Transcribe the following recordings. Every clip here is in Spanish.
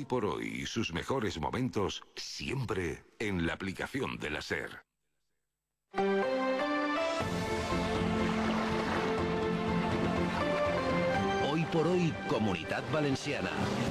Hoy por hoy y sus mejores momentos siempre en la aplicación de la SER. Hoy por hoy, Comunitat Valenciana.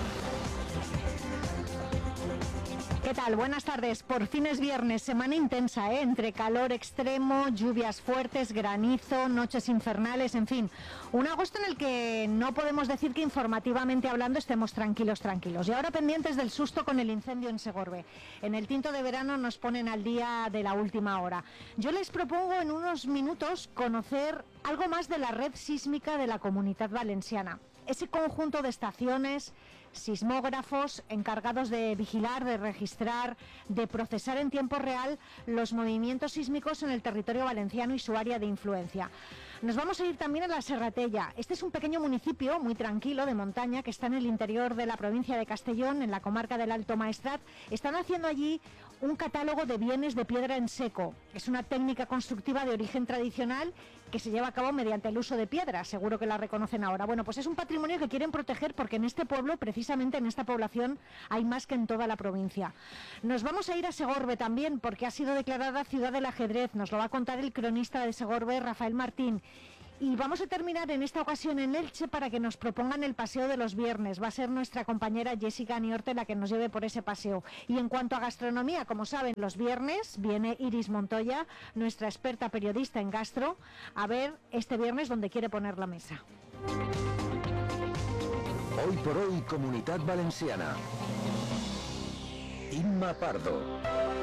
¿Qué tal? Buenas tardes. Por fin es viernes, semana intensa, entre calor extremo, lluvias fuertes, granizo, noches infernales, en fin. Un agosto en el que no podemos decir que informativamente hablando estemos tranquilos. Y ahora pendientes del susto con el incendio en Segorbe. En el tinto de verano nos ponen al día de la última hora. Yo les propongo en unos minutos conocer algo más de la red sísmica de la Comunitat Valenciana. Ese conjunto de estaciones, sismógrafos encargados de vigilar, de registrar, de procesar en tiempo real los movimientos sísmicos en el territorio valenciano y su área de influencia. Nos vamos a ir también a la Serratella. Este es un pequeño municipio muy tranquilo de montaña que está en el interior de la provincia de Castellón, en la comarca del Alto Maestrat. Están haciendo allí un catálogo de bienes de piedra en seco. Es una técnica constructiva de origen tradicional que se lleva a cabo mediante el uso de piedra. Seguro que la reconocen ahora. Bueno, pues es un patrimonio que quieren proteger porque en este pueblo, precisamente en esta población, hay más que en toda la provincia. Nos vamos a ir a Segorbe también porque ha sido declarada ciudad del ajedrez. Nos lo va a contar el cronista de Segorbe, Rafael Martín. Y vamos a terminar en esta ocasión en Elche para que nos propongan el paseo de los viernes. Va a ser nuestra compañera Jessica Niorte la que nos lleve por ese paseo. Y en cuanto a gastronomía, como saben, los viernes viene Iris Montoya, nuestra experta periodista en gastro, a ver este viernes dónde quiere poner la mesa. Hoy por hoy, Comunitat Valenciana. Imma Pardo.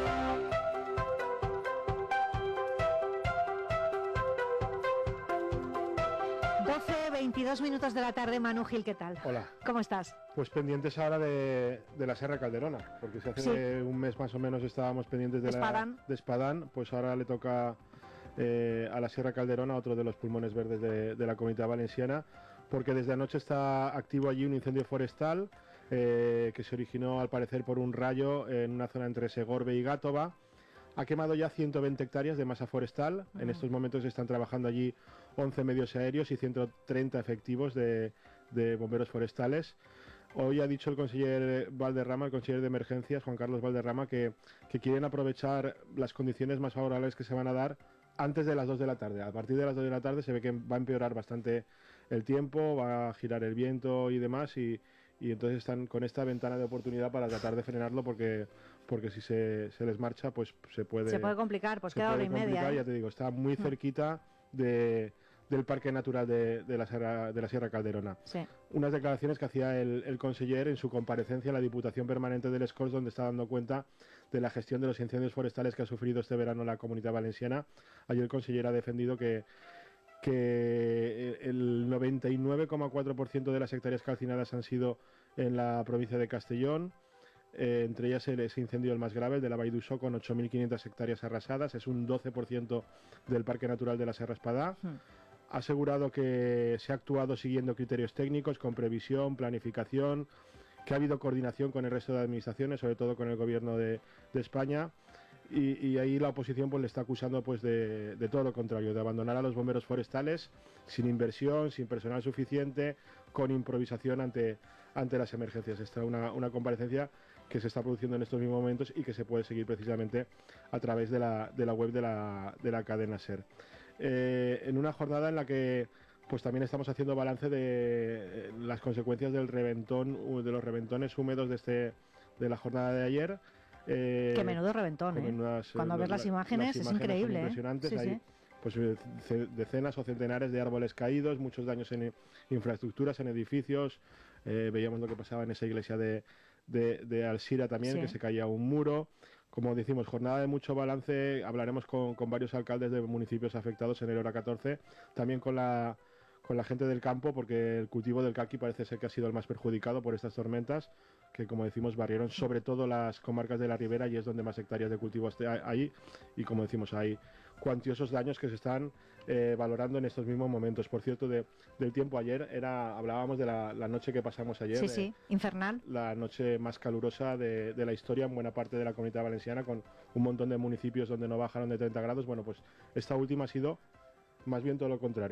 22 minutos de la tarde, Manu Gil, ¿qué tal? Hola. ¿Cómo estás? Pues pendientes ahora de la Serra Calderona, porque si hace un mes más o menos estábamos pendientes de Espadán, pues ahora le toca a la Sierra Calderona, otro de los pulmones verdes de la Comunidad Valenciana, porque desde anoche está activo allí un incendio forestal que se originó al parecer por un rayo en una zona entre Segorbe y Gátova. Ha quemado ya 120 hectáreas de masa forestal. En estos momentos están trabajando allí 11 medios aéreos y 130 efectivos de bomberos forestales. Hoy ha dicho el consejero Valderrama, el consejero de emergencias, Juan Carlos Valderrama, que quieren aprovechar las condiciones más favorables que se van a dar antes de las 2 de la tarde. A partir de las 2 de la tarde se ve que va a empeorar bastante el tiempo, va a girar el viento y demás, y entonces están con esta ventana de oportunidad para tratar de frenarlo porque si se les marcha pues se puede complicar, pues queda hora y media. Ya te digo, está muy cerquita del Parque Natural de la Sierra Calderona. Sí. Unas declaraciones que hacía el conseller en su comparecencia a la Diputación Permanente del Escorç, donde está dando cuenta de la gestión de los incendios forestales que ha sufrido este verano la Comunidad Valenciana. Ayer el conseller ha defendido que el 99,4% de las hectáreas calcinadas han sido en la provincia de Castellón, entre ellas ese incendio el más grave, el de la Vall d'Uixó, con 8.500 hectáreas arrasadas, es un 12% del Parque Natural de la Serra Espadà. Ha asegurado que se ha actuado siguiendo criterios técnicos, con previsión, planificación, que ha habido coordinación con el resto de administraciones, sobre todo con el Gobierno de España. Y ahí la oposición pues le está acusando pues de todo lo contrario, de abandonar a los bomberos forestales sin inversión, sin personal suficiente, con improvisación ante las emergencias. Esta es una comparecencia que se está produciendo en estos mismos momentos y que se puede seguir precisamente a través de la web de la cadena SER. En una jornada en la que pues también estamos haciendo balance de las consecuencias del reventón, de los reventones húmedos de la jornada de ayer. Qué menudo reventón, cuando ves las imágenes es increíble. Son impresionantes. Hay pues decenas o centenares de árboles caídos, muchos daños en infraestructuras, en edificios. Veíamos lo que pasaba en esa iglesia de Alsira también, que se caía un muro. Como decimos, jornada de mucho balance. Hablaremos con varios alcaldes de municipios afectados en el hora 14, también con la gente del campo, porque el cultivo del caqui parece ser que ha sido el más perjudicado por estas tormentas, que como decimos barrieron sobre todo las comarcas de la Ribera, y es donde más hectáreas de cultivo hay, y como decimos hay cuantiosos daños que se están valorando en estos mismos momentos. Por cierto, del tiempo ayer hablábamos de la noche que pasamos ayer, infernal, la noche más calurosa de la historia en buena parte de la Comunidad Valenciana, con un montón de municipios donde no bajaron de 30 grados. Bueno, pues esta última ha sido más bien todo lo contrario.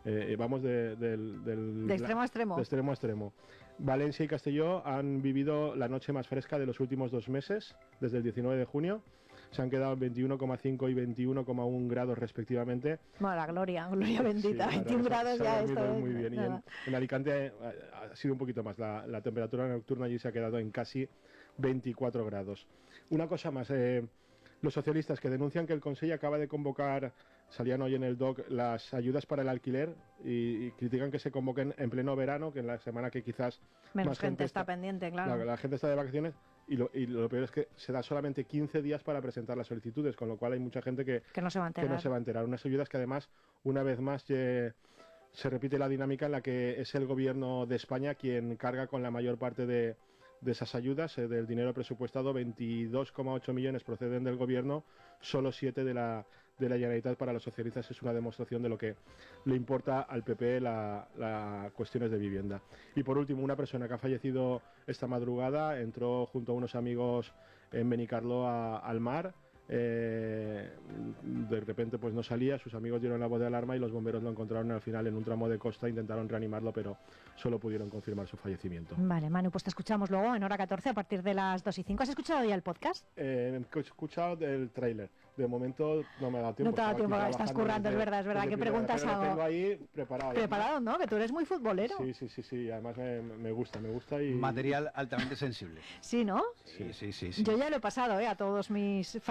Vamos de extremo a extremo. De extremo a extremo. Valencia y Castelló han vivido la noche más fresca de los últimos 2 meses, desde el 19 de junio. Se han quedado en 21,5 y 21,1 grados respectivamente. Bueno, la gloria bendita, Sí, 21 grados se ha ya dormido esto. muy bien. Y en Alicante ha sido un poquito más. La temperatura nocturna allí se ha quedado en casi 24 grados. Una cosa más, los socialistas que denuncian que el Consell acaba de convocar, salían hoy en el DOC, las ayudas para el alquiler y critican que se convoquen en pleno verano, que en la semana que quizás Menos más gente está pendiente, claro. La gente está de vacaciones y lo peor es que se da solamente 15 días para presentar las solicitudes, con lo cual hay mucha gente que no se va a enterar. Que no se va a enterar. Unas ayudas que además, una vez más, se repite la dinámica en la que es el gobierno de España quien carga con la mayor parte de esas ayudas. Del dinero presupuestado, 22,8 millones proceden del gobierno, solo 7 de la Generalitat. Para los socialistas es una demostración de lo que le importa al PP las cuestiones de vivienda. Y por último, una persona que ha fallecido esta madrugada entró junto a unos amigos en Benicarló al mar. De repente pues no salía, sus amigos dieron la voz de alarma y los bomberos lo encontraron al final en un tramo de costa, intentaron reanimarlo pero solo pudieron confirmar su fallecimiento. Vale, Manu, pues te escuchamos luego en hora 14 a partir de las 2:05. ¿Has escuchado ya el podcast? He escuchado del tráiler, de momento no me ha dado tiempo. No te ha dado tiempo, estás currando, es verdad. ¿Qué preguntas hago? Lo tengo ahí preparado. Preparado, ¿no? Que tú eres muy futbolero. Sí, además me gusta y... Material altamente sensible. Sí, ¿no? Sí. Yo ya lo he pasado a todos mis